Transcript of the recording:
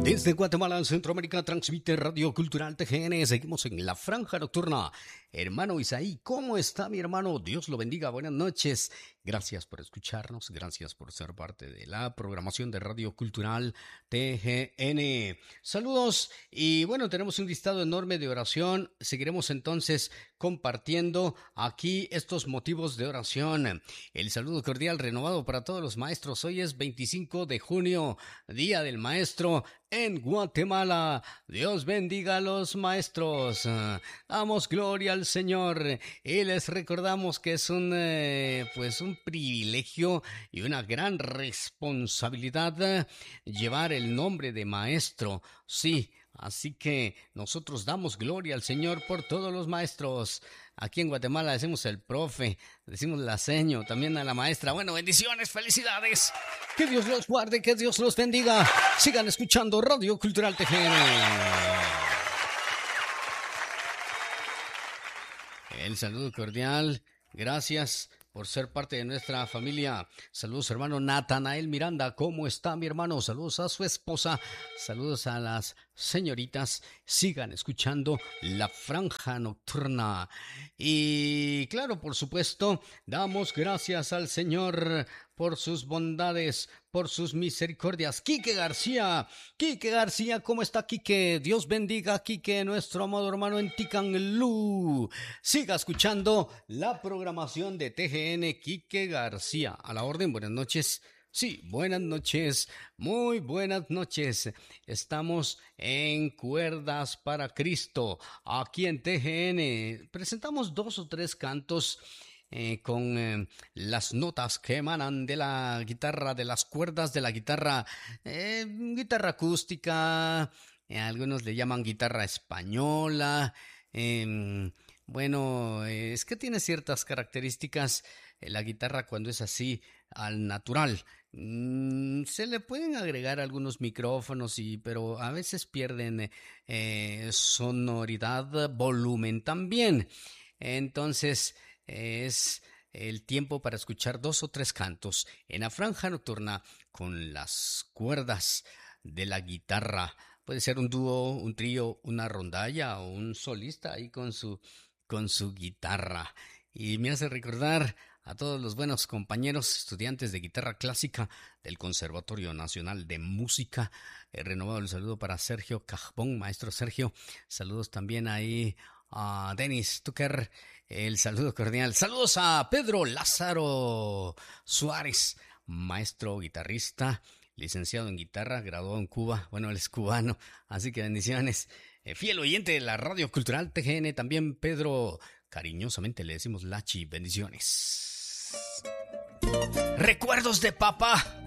Desde Guatemala, Centroamérica, transmite Radio Cultural TGN. Seguimos en la franja nocturna. Hermano Isaí, ¿cómo está mi hermano? Dios lo bendiga, buenas noches. Gracias por escucharnos, gracias por ser parte de la programación de Radio Cultural TGN. Saludos y bueno, tenemos un listado enorme de oración. Seguiremos entonces compartiendo aquí estos motivos de oración. El saludo cordial renovado para todos los maestros. Hoy es 25 de junio, Día del Maestro en Guatemala. Dios bendiga a los maestros. Damos gloria al Señor y les recordamos que es un privilegio y una gran responsabilidad llevar el nombre de maestro. Sí, así que nosotros damos gloria al Señor por todos los maestros. Aquí en Guatemala decimos el profe, decimos la seño, también a la maestra. Bueno, bendiciones, felicidades. Que Dios los guarde, que Dios los bendiga. Sigan escuchando Radio Cultural TGN. El saludo cordial. Gracias por ser parte de nuestra familia. Saludos, hermano Natanael Miranda. ¿Cómo está, mi hermano? Saludos a su esposa. Saludos a las señoritas. Sigan escuchando la franja nocturna. Y claro, por supuesto, damos gracias al Señor por sus bondades, por sus misericordias. Quique García, ¿cómo está Quique? Dios bendiga a Quique, nuestro amado hermano en Ticanlú. Siga escuchando la programación de TGN. Quique García, a la orden, buenas noches. Sí, buenas noches, muy buenas noches. Estamos en Cuerdas para Cristo, aquí en TGN. Presentamos 2 o 3 cantos con las notas que emanan de la guitarra, de las cuerdas de la guitarra, guitarra acústica, algunos le llaman guitarra española. Bueno, es que tiene ciertas características la guitarra cuando es así al natural. Se le pueden agregar algunos micrófonos, pero a veces pierden sonoridad, volumen también. Entonces es el tiempo para escuchar 2 o 3 cantos en la franja nocturna con las cuerdas de la guitarra. Puede ser un dúo, un trío, una rondalla o un solista ahí con su guitarra. Y me hace recordar a todos los buenos compañeros estudiantes de guitarra clásica del Conservatorio Nacional de Música. Renovado el saludo para Sergio Cajbón, maestro Sergio. Saludos también ahí a Denis Tucker. El saludo cordial. Saludos a Pedro Lázaro Suárez, maestro guitarrista, licenciado en guitarra, graduado en Cuba. Bueno, él es cubano, así que bendiciones. Fiel oyente de la Radio Cultural TGN, también Pedro, cariñosamente le decimos Lachi, bendiciones. Recuerdos de papá.